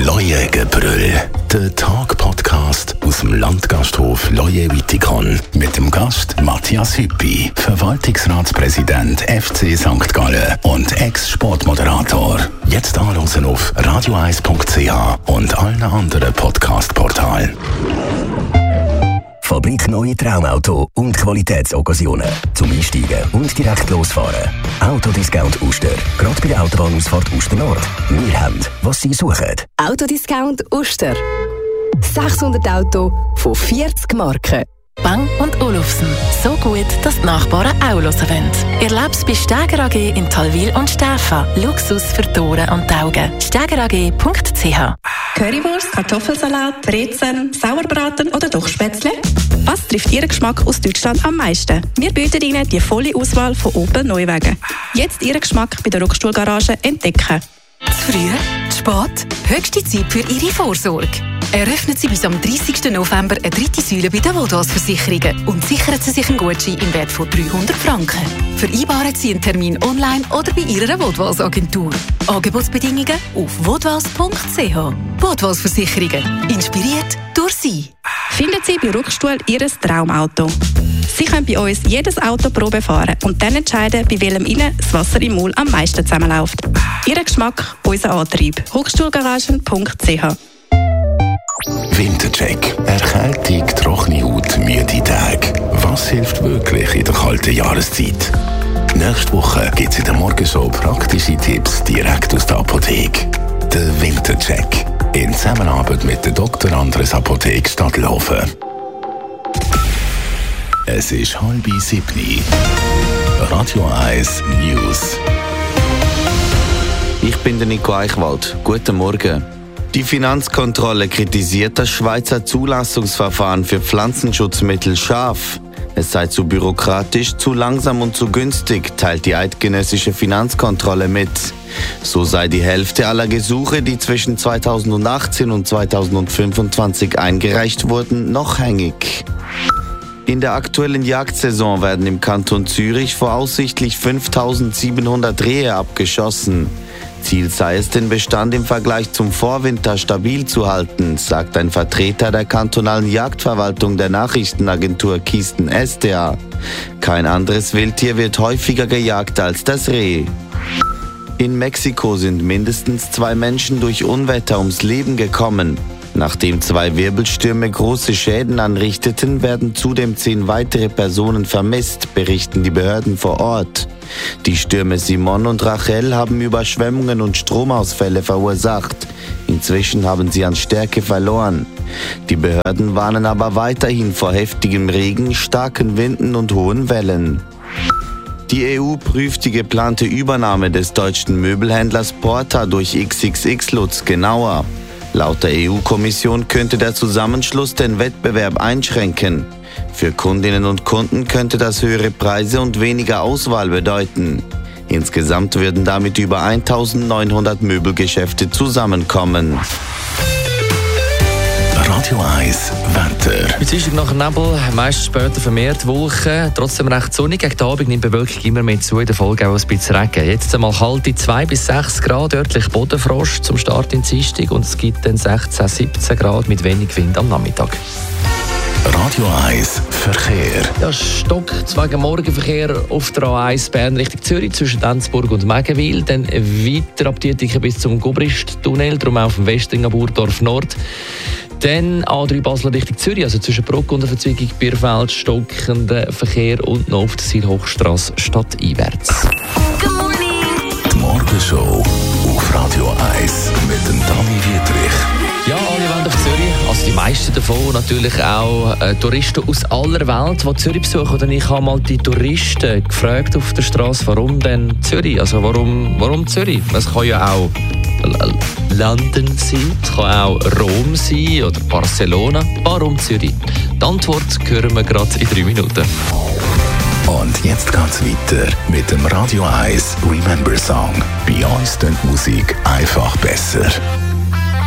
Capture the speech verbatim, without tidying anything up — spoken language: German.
Leuengebrüll, der Tag-Podcast aus dem Landgasthof Leue-Wittikon mit dem Gast Matthias Hüppi, Verwaltungsratspräsident F C Sankt Gallen und Ex-Sportmoderator. Jetzt anhören auf radio eis punkt c h und allen anderen Podcast-Portalen. Fabrik Neue Traumauto und Qualitätsoccasionen. Zum Einsteigen und direkt losfahren. Autodiscount Uster. Gerade bei der Autobahnausfahrt Uster Nord. Wir haben, was Sie suchen. Autodiscount Uster. sechshundert Autos von vierzig Marken. Bang und Olufsen. So gut, dass die Nachbarn auch hören wollen. Erlebe es bei Steger A G in Talwil und Stäfa. Luxus für die Ohren und die Augen. steger a g punkt c h. Currywurst, Kartoffelsalat, Brezeln, Sauerbraten oder doch Spätzle? Was trifft Ihren Geschmack aus Deutschland am meisten? Wir bieten Ihnen die volle Auswahl von Opel Neuwagen. Jetzt Ihren Geschmack bei der Rockstuhlgarage entdecken. Zu früh? Zu spät? Höchste Zeit für Ihre Vorsorge. Eröffnen Sie bis am dreißigsten November eine dritte Säule bei den Vodwas-Versicherungen und sichern Sie sich einen Gutschein im Wert von dreihundert Franken. Vereinbaren Sie einen Termin online oder bei Ihrer Vodwas-Agentur. Angebotsbedingungen auf vodwas punkt c h. Vodwas-Versicherungen. Inspiriert durch Sie. Finden Sie bei Rückstuhl Ihr Traumauto. Sie können bei uns jedes Auto Probe fahren und dann entscheiden, bei welchem Ihnen das Wasser im Maul am meisten zusammenläuft. Ihr Geschmack, unser Antrieb. Rückstuhlgaragen punkt c h. Wintercheck. Erkältung, trockene Haut, müde Tage. Was hilft wirklich in der kalten Jahreszeit? Nächste Woche gibt es in der Morgenshow praktische Tipps direkt aus der Apotheke. Der Wintercheck. In Zusammenarbeit mit der Doktor Andres Apotheke Stadtlaufen. Es ist halb sieben. Radio eins News. Ich bin der Nico Eichwald. Guten Morgen. Die Finanzkontrolle kritisiert das Schweizer Zulassungsverfahren für Pflanzenschutzmittel scharf. Es sei zu bürokratisch, zu langsam und zu günstig, teilt die eidgenössische Finanzkontrolle mit. So sei die Hälfte aller Gesuche, die zwischen zweitausendachtzehn und zweitausendfünfundzwanzig eingereicht wurden, noch hängig. In der aktuellen Jagdsaison werden im Kanton Zürich voraussichtlich fünftausendsiebenhundert Rehe abgeschossen. Ziel sei es, den Bestand im Vergleich zum Vorwinter stabil zu halten, sagt ein Vertreter der kantonalen Jagdverwaltung der Nachrichtenagentur Kisten S D A. Kein anderes Wildtier wird häufiger gejagt als das Reh. In Mexiko sind mindestens zwei Menschen durch Unwetter ums Leben gekommen. Nachdem zwei Wirbelstürme große Schäden anrichteten, werden zudem zehn weitere Personen vermisst, berichten die Behörden vor Ort. Die Stürme Simon und Rachel haben Überschwemmungen und Stromausfälle verursacht. Inzwischen haben sie an Stärke verloren. Die Behörden warnen aber weiterhin vor heftigem Regen, starken Winden und hohen Wellen. Die E U prüft die geplante Übernahme des deutschen Möbelhändlers Porta durch X X X Lutz genauer. Laut der E U-Kommission könnte der Zusammenschluss den Wettbewerb einschränken. Für Kundinnen und Kunden könnte das höhere Preise und weniger Auswahl bedeuten. Insgesamt würden damit über eintausendneunhundert Möbelgeschäfte zusammenkommen. Radio eins Wetter. Bis Dienstag nach Nebel, meist später vermehrt Wolken, trotzdem recht sonnig. Gegen den Abend nimmt die Bewölkung immer mehr zu, in der Folge auch ein bisschen Regen. Jetzt einmal kalte zwei bis sechs Grad, örtlich Bodenfrost zum Start in Dienstag und es gibt dann sechzehn, siebzehn Grad mit wenig Wind am Nachmittag. Radio eins Verkehr. Ja, stockt wegen Morgenverkehr auf der A eins Bern Richtung Zürich zwischen Enzburg und Megenwil. Dann weiter ab Dietiken bis zum Gubrist-Tunnel, darum auf dem Westringen Burdorf Nord. Dann A drei Basel Richtung Zürich, also zwischen Bruck und der Verzweigung Bierfeld, stockender Verkehr und noch auf der Seilhochstrasse stadteinwärts. Die Morgenshow auf Radio eins mit dem Dani Dietrich. Ja, alle wollen auf Zürich, also die meisten davon, natürlich auch äh, Touristen aus aller Welt, die Zürich besuchen. Und ich habe mal die Touristen gefragt auf der Straße, warum denn Zürich? Also warum, warum Zürich? Es kann ja auch London sein, es kann auch Rom sein oder Barcelona. Warum Zürich? Die Antwort hören wir gerade in drei Minuten. Und jetzt geht's weiter mit dem Radio eins Remember Song. Bei uns klingt Musik einfach besser.